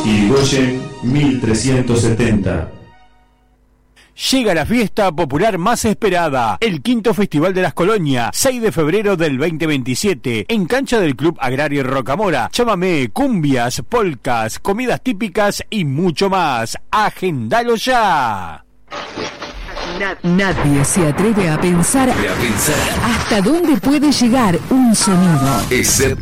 Irigoyen 1370. Llega la fiesta popular más esperada, el quinto Festival de las Colonias, 6 de febrero del 2027, en cancha del Club Agrario Rocamora. Chamamé, cumbias, polcas, comidas típicas y mucho más. ¡Agendalo ya! Nadie se atreve a pensar hasta dónde puede llegar un sonido.